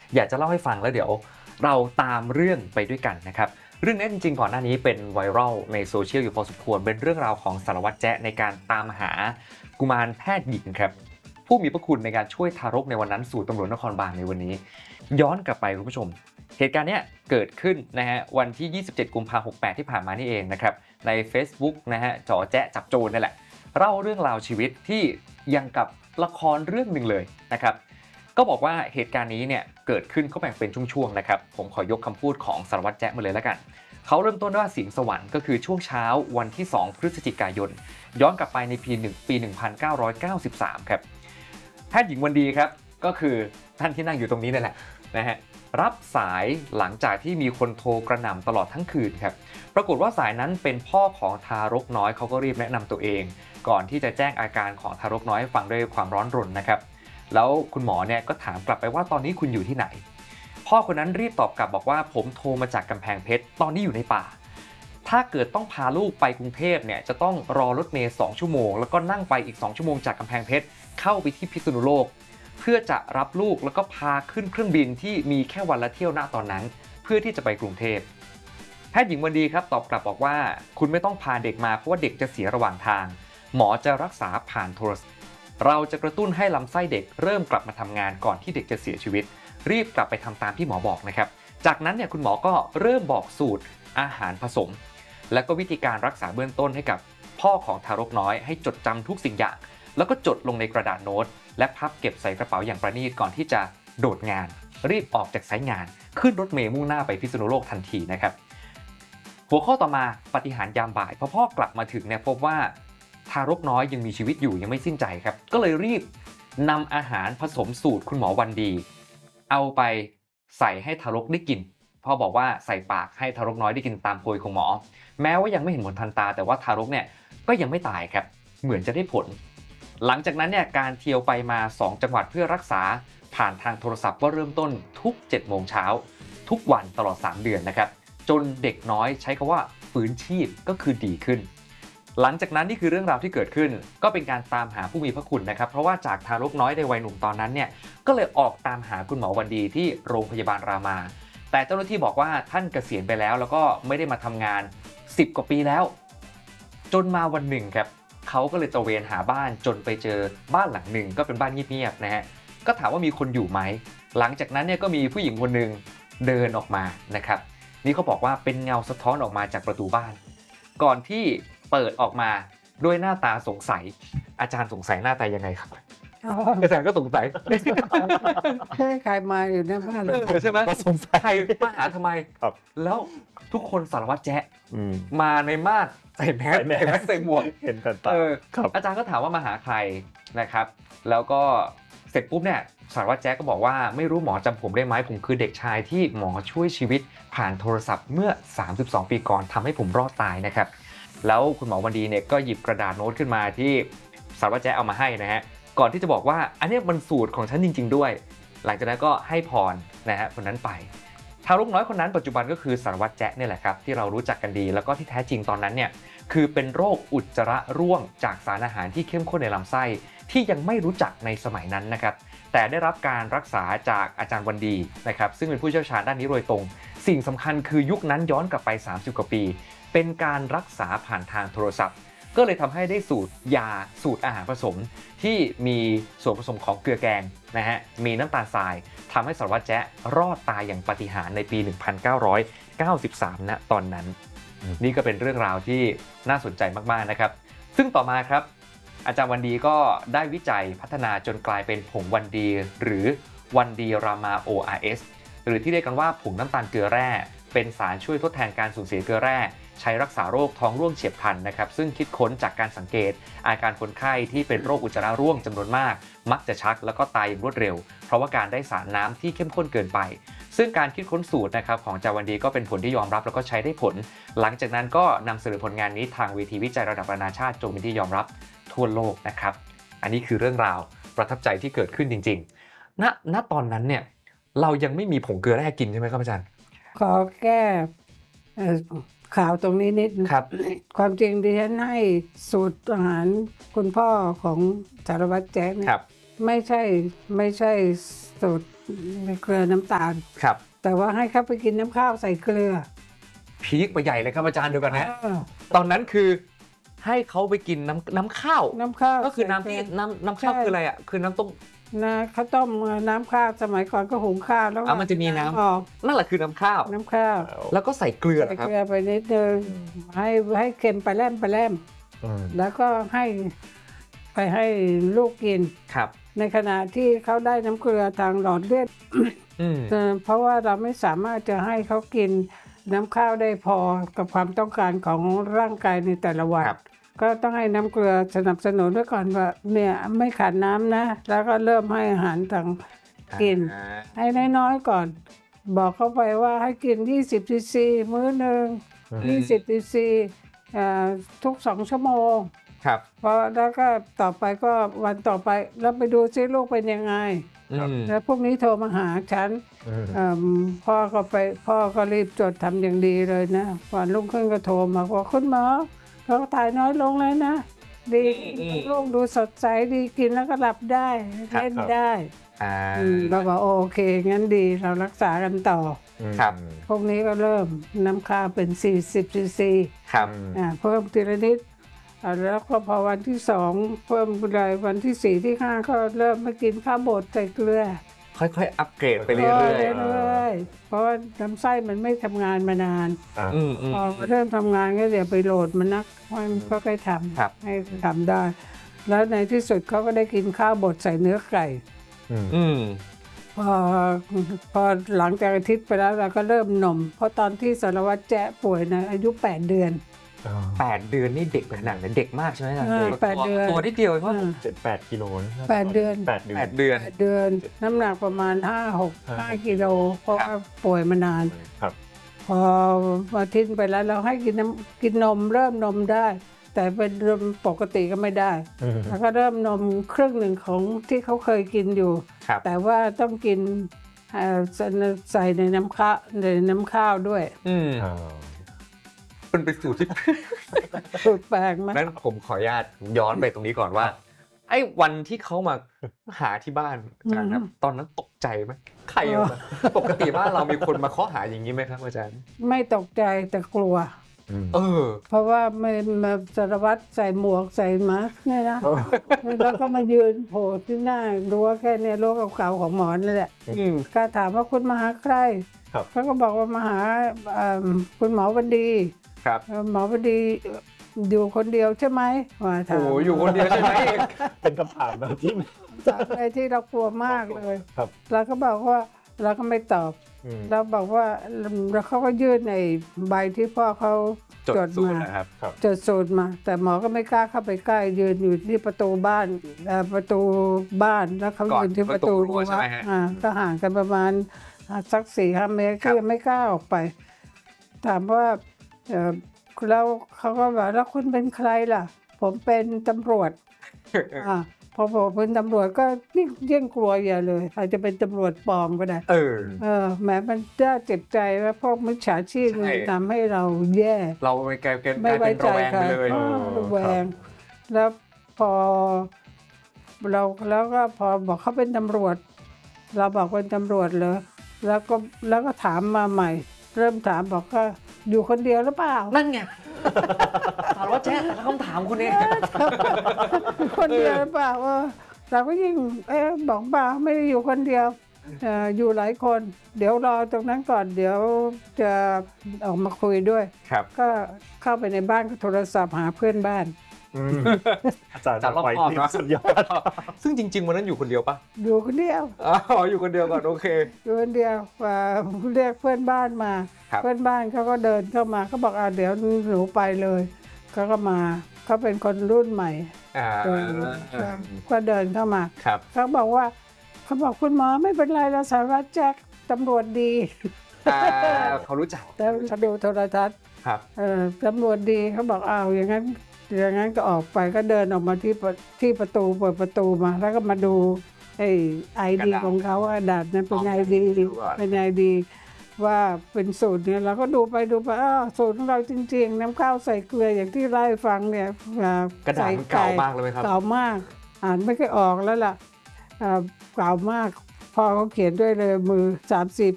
อยากจะเล่าให้ฟังแล้วเดี๋ยวเราตามเรื่องไปด้วยกันนะครับเรื่องนี้จริงๆก่อนหน้านี้เป็นไวรัลในโซเชียลอยู่พอสมควรเป็นเรื่องราวของสารวัตรแจ๊ในการตามหากุมารแพทย์หญิงครับผู้มีพระคุณในการช่วยทารกในวันนั้นสู่ตำรวจนครบาลในวันนี้ย้อนกลับไปคุณผู้ชมเหตุการณ์นี้เกิดขึ้นนะฮะวันที่27กุมภาพันธ์68ที่ผ่านมานี่เองนะครับใน Facebook นะฮะจ๋อแจ๊จับโจรนั่นแหละเล่าเรื่องราวชีวิตที่ยังกับละครเรื่องหนึ่งเลยนะครับก็บอกว่าเหตุการณ์นี้เนี่ยเกิดขึ้นเขาแบ่งเป็นช่วงๆนะครับผมขอยกคำพูดของสารวัตรแจ๊มาเลยแล้วกันเขาเริ่มต้นด้วยเสียงสวรรค์ก็คือช่วงเช้าวันที่2พฤศจิกายนย้อนกลับไปในปี 1993 ครับแพทย์หญิงวันดีครับก็คือท่านที่นั่งอยู่ตรงนี้นั่นแหละนะฮะรับสายหลังจากที่มีคนโทรกระหน่ำตลอดทั้งคืนครับปรากฏว่าสายนั้นเป็นพ่อของทารกน้อยเขาก็รีบแนะนำตัวเองก่อนที่จะแจ้งอาการของทารกน้อยให้ฟังด้วยความร้อนรนนะครับแล้วคุณหมอเนี่ยก็ถามกลับไปว่าตอนนี้คุณอยู่ที่ไหนพ่อคนนั้นรีบตอบกลับบอกว่าผมโทรมาจากกำแพงเพชรตอนนี้อยู่ในป่าถ้าเกิดต้องพาลูกไปกรุงเทพเนี่ยจะต้องรอรถเมล์2 ชั่วโมงแล้วก็นั่งไปอีก2 ชั่วโมงจากกำแพงเพชรเข้าไปที่พิษณุโลกเพื่อจะรับลูกแล้วก็พาขึ้นเครื่องบินที่มีแค่วันละเที่ยวณตอนนั้นเพื่อที่จะไปกรุงเทพแพทย์หญิงวันดีครับตอบกลับบอกว่าคุณไม่ต้องพาเด็กมาเพราะว่าเด็กจะเสียระหว่างทางหมอจะรักษาผ่านโทรศัพท์เราจะกระตุ้นให้ลำไส้เด็กเริ่มกลับมาทำงานก่อนที่เด็กจะเสียชีวิตรีบกลับไปทำตามที่หมอบอกนะครับจากนั้นเนี่ยคุณหมอก็เริ่มบอกสูตรอาหารผสมและก็วิธีการรักษาเบื้องต้นให้กับพ่อของทารกน้อยให้จดจำทุกสิ่งอย่างแล้วก็จดลงในกระดาษโน้ตและพับเก็บใส่กระเป๋าอย่างประณีตก่อนที่จะโดดงานรีบออกจากสายงานขึ้นรถเมล์มุ่งหน้าไปพิษณุโลกทันทีนะครับหัวข้อต่อมาปาฏิหาริย์ยามบ่ายพอพ่อกลับมาถึงเนี่ยพบว่าทารกน้อยยังมีชีวิตอยู่ยังไม่สิ้นใจครับก็เลยรีบนำอาหารผสมสูตรคุณหมอวันดีเอาไปใส่ให้ทารกได้กินพ่อบอกว่าใส่ปากให้ทารกน้อยได้กินตามโพยของหมอแม้ว่ายังไม่เห็นผลทันตาแต่ว่าทารกเนี่ยก็ยังไม่ตายครับเหมือนจะได้ผลหลังจากนั้นเนี่ยการเที่ยวไปมา2 จังหวัดเพื่อรักษาผ่านทางโทรศัพท์ก็เริ่มต้นทุก7 โมงเช้าทุกวันตลอด3 เดือนนะครับจนเด็กน้อยใช้คำว่าฟื้นชีพก็คือดีขึ้นหลังจากนั้นนี่คือเรื่องราวที่เกิดขึ้นก็เป็นการตามหาผู้มีพระคุณนะครับเพราะว่าจากทารกน้อยในวัยหนุ่มตอนนั้นเนี่ยก็เลยออกตามหาคุณหมอวันดีที่โรงพยาบาลรามาแต่เจ้าหน้าที่บอกว่าท่านเกษียณไปแล้วแล้วก็ไม่ได้มาทำงาน10 กว่าปีแล้วจนมาวันหนึ่งครับเขาก็เลยตระเวนหาบ้านจนไปเจอบ้านหลังหนึ่งก็เป็นบ้านเงียบๆนะฮะก็ถามว่ามีคนอยู่ไหมหลังจากนั้นเนี่ยก็มีผู้หญิงคนหนึ่งเดินออกมานะครับนี่เขาบอกว่าเป็นเงาสะท้อนออกมาจากประตูบ้านก่อนที่เปิดออกมาด้วยหน้าตาสงสัยอาจารย์สงสัยหน้าตายังไงครับอาจารย์ก็สงสัยใครมาอยู่ในบ้านใช่ไหมก็สงสัยใครมาหาทำไมแล้วทุกคนสารวัตรแจ๊มาในมาดใส่แมสใส่หมวกเห็นแต่ตาอาจารย์ก็ถามว่ามาหาใครนะครับแล้วก็เสร็จปุ๊บเนี่ยสารวัตรแจ๊ก็บอกว่าไม่รู้หมอจำผมได้ไหมผมคือเด็กชายที่หมอช่วยชีวิตผ่านโทรศัพท์เมื่อ32 ปีก่อนทำให้ผมรอดตายนะครับแล้วคุณหมอวันดีเนี่ยก็หยิบกระดาษโน้ตขึ้นมาที่สารวัตรแจ๊เอามาให้นะฮะก่อนที่จะบอกว่าอันนี้มันสูตรของฉันจริงๆด้วยหลังจากนั้นก็ให้พรนะฮะคนนั้นไปทารกน้อยคนนั้นปัจจุบันก็คือสารวัตรแจ๊เนี่ยแหละครับที่เรารู้จักกันดีแล้วก็ที่แท้จริงตอนนั้นเนี่ยคือเป็นโรคอุจจาระร่วงจากสารอาหารที่เข้มข้นในลำไส้ที่ยังไม่รู้จักในสมัยนั้นนะครับแต่ได้รับการรักษาจากอาจารย์วันดีนะครับซึ่งเป็นผู้เชี่ยวชาญด้านนี้โดยตรงสิ่งสำคัญคือยุคนั้นย้อนกลับไป30 กว่าปีเป็นการรักษาผ่านทางโทรศัพท์ก็เลยทำให้ได้สูตรยาสูตรอาหารผสมที่มีส่วนผสมของเกลือแกงนะฮะมีน้ำตาลทรายทำให้สารวัตรแจ๊รอดตายอย่างปาฏิหาริย์ในปี 1993 ณ ตอนนั้นนี่ก็เป็นเรื่องราวที่น่าสนใจมากๆนะครับซึ่งต่อมาครับอาจารย์วันดีก็ได้วิจัยพัฒนาจนกลายเป็นผงวันดีหรือวันดีรามา ORS หรือที่เรียกกันว่าผงน้ำตาลเกลือแร่เป็นสารช่วยทดแทนการสูญเสียเกลือแร่ใช้รักษาโรคท้องร่วงเฉียบพลันนะครับซึ่งคิดค้นจากการสังเกตอาการคนไข้ที่เป็นโรคอุจจาระร่วงจำนวนมากมักจะชักแล้วก็ตายอย่างรวดเร็วเพราะว่าการได้สารน้ำที่เข้มข้นเกินไปซึ่งการคิดค้นสูตรนะครับของอาจารย์วันดีก็เป็นผลที่ยอมรับแล้วก็ใช้ได้ผลหลังจากนั้นก็นำเสนอผลงานนี้ทางเวทีวิจัยระดับนานาชาติจนเป็นที่ยอมรับทั่วโลกนะครับอันนี้คือเรื่องราวประทับใจที่เกิดขึ้นจริงๆณตอนนั้นเนี่ยเรายังไม่มีผงเกลือแร่กินใช่ไหมครับอาจารย์ขอแก้ข่าวตรงนี้นิดครับความจริงดิฉันให้สูตรอาหารคุณพ่อของสารวัตรแจ๊คเนี่ยไม่ใช่สูตรเกลือน้ำตาลครับแต่ว่าให้เขาไปกินน้ำข้าวใส่เกลือพีคไปใหญ่เลยครับอาจารย์เดียวกันนะเออตอนนั้นคือให้เขาไปกินน้ำข้าวน้ำข้าวก็คือน้ำใส่ที่เกลือน้ำข้าวใช่คืออะไรอ่ะคือน้ำต้มนะข้าวต้มน้ำข้าวสมัยก่อนก็หุงข้าวแล้วมันจะมีน้ำออกนั่นแหละคือน้ำข้าวน้ำข้าวแล้วก็ใส่เกลือใส่นะครับเกลือไปนิดนึงให้เค็มไปแล่มแล้วก็ให้ลูกกินครับในขณะที่เขาได้น้ำเกลือทางหลอดเลือด เพราะว่าเราไม่สามารถจะให้เขากินน้ำข้าวได้พอกับความต้องการของร่างกายในแต่ละวันครับก็ต้องให้น้ำเกลือสนับสนุนไว้ก่อนว่าเนี่ยไม่ขาดน้ำนะ แล้วก็เริ่มให้อาหารทางกิน ให้น้อยๆก่อน บอกเขาไปว่าให้กิน20 ซีซีมื้อหนึ่ง20 ซีซีทุก2 ชั่วโมงครับพอแล้วก็ต่อไปก็วันต่อไปแล้วไปดูซิลูกเป็นยังไง แล้วพวกนี้โทรมาหาฉันพ่อก็รีบจดทำอย่างดีเลยนะวันรุ่งขึ้นก็โทรมาบอกคุณหมอเขาถ่ายน้อยลงแล้วนะ ดีลูกดูสดใสดีกินแล้วก็หลับได้เล่นได้เราบอกโอเคงั้นดีเรารักษากันต่อครับพวกนี้ก็เริ่มน้ำข้าวเป็น40 ซีซีครับเพิ่มทีละนิดแล้วก็พอวันที่2เพิ่มเลยวันที่4ที่5ก็เริ่มมากินข้าวบดใส่เกลือค่อยๆ อัปเกรดไปเรื่อยๆเพราะว่าลำไส้มันไม่ทำงานมานานๆพอเริ่มทำงานก็เดี๋ยวไปโหลดมันนักให้มันก็ค่อยทครับำให้ทำได้ แล้วในที่สุดเขาก็ได้กินข้าวบดใส่เนื้อไก่ พอหลังจากอาทิตย์ไปแล้วเราก็เริ่มนม เพราะตอนที่สารวัตรแจ๊ป่วยนะอายุ8 เดือน 8 เดือนนี่เด็กขนาดไหนเด็กมากใช่ไหมอาจารย์ 8 เดือนตัวนิดเดียวเองว่า 7-8 กิโลนะ 8 เดือน 8 เดือน 8 เดือน 8 เดือน น้ำหนักประมาณ 5 กิโลเพราะว่าป่วยมานานครับพออาทิตย์ไปแล้วเราให้กินนมเริ่มนมได้ แต่เป็นนมปกติก็ไม่ได้ แล้วก็เริ่มนมครึ่งหนึ่งของที่เขาเคยกินอยู่ครับแต่ว่าต้องกินใส่ในน้ำข้าวด้วยมันเป็นสูตรที่สูตรแปลกไหมนั้นผมขออนุญาตย้อนไปตรงนี้ก่อนว่า ไอ้วันที่เขามาหาที่บ้านอาจารย์ครับ ตอนนั้นตกใจไหมใครมาปกติบ้านเรามีคนมาเคาะหาอย่างนี้ไหมครับอาจารย์ไม่ตกใจแต่กลัว เพราะว่ามาสารวัตรใส่หมวกใส่มาสก์เนี่ยนะ แล้วก็มายืนโผล่ที่หน้ารั้วแค่เนี่ยรั้วเก่าๆของหมอนั่นแหละก็ถามว่าคุณมาหาใครครับเขาก็บอกว่ามาหาคุณหมอวันดีครับหมอวันดีอยู่คนเดียวใช่ไหมว่าถามโอ้อยู่คนเดียวใช่ไหมเป็นคำถามนะที่ถามอะไรที่เรากลัวมากเลยครับเราก็บอกว่าเราก็ไม่ตอบ เราบอกว่าแล้วเขาก็ยื่นในใบที่พ่อเขาจดสูตมารนะครับจดสูตรมา แต่หมอก็ไม่กล้าเข้าไปใกล้ยืนอยู่ที่ประตูบ้านแล้วเขายืนที่ประตูรั้วก็ห่างกันประมาณสัก4-5 เมตรก็ยังไม่กล้าออกไป ถามว่าแล้วเขาก็บอกแล้วคุณเป็นใครล่ะ ผมเป็นตำรวจพอผมเป็นตำรวจก็ยิ่งกลัวอย่าเลยอาจจะเป็นตำรวจปลอมก็ได้แหมมันน่าเจ็บใจว่าพวกมิจฉาชีพมันทำให้เราแย่เราไปกลายเป็นไม่ไว้ใจระแวงใครไปเลยระแวงแล้วพอแล้วก็พอบอกเขาเป็นตำรวจ เราบอกเป็นตำรวจเหรอแล้วก็ถามมาใหม่ เริ่มถามบอกว่าอยู่คนเดียวหรือเปล่านั่นไงถามว่าแจ๊คคำถามคุณเองคนเดียวหรือเปล่าเราก็ยิ่งบอกเปล่าไม่ได้อยู่คนเดียวอยู่หลายคน เดี๋ยวรอตรงนั้นก่อนเดี๋ยวจะออกมาคุยด้วยครับก็เข้าไปในบ้านก็โทรศัพท์หาเพื่อนบ้านอาจารย์รอบไปคอบที่เนอะสุดยอดซึ่งจริง ๆวันนั้นอยู่คนเดียวปะอยู่คนเดียวอยู่คนเดียวก่อนโอเคอยู่คนเดียวเรียกเพื่อนบ้านมาครับเพื่อนบ้านเขาก็เดินเข้ามาเขาบอกเดี๋ยวหนูไปเลยเขาก็มาเขาเป็นคนรุ่นใหม่ก็เดินเข้ามาครับเขาบอกคุณหมอไม่เป็นไรแล้วสารวัตรแจ็คตำรวจดีเขารู้จักแต่เขาดูโทรทัศน์ครับตำรวจดีเขาบอกอย่างนั้นก็ออกไปก็เดินออกมาที่ประตูเปิดประตูมา แล้วก็มาดูไอดีของเขากระดาษนั้นเป็นไอดีเป็นไอดีว่าเป็นสูตรเนี่ยเราก็ดูไปสูตรของเราจริงๆน้ำข้าวใส่เกลืออย่างที่ไล่ฟังเนี่ยกระดาษมันเก่ามากเลยไหมครับเก่ามากอ่านไม่ค่อยออกแล้วล่ะเก่ามากพอพ่อเขาเขียนด้วยเลยมือ3-4